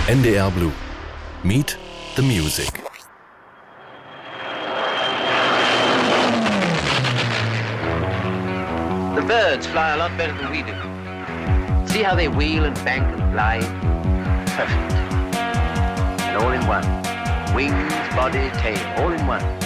NDR Blue. Meet the Music. The birds fly a lot better than we do. See how they wheel and bank and glide? Perfect. And all in one. Wings, body, tail, all in one.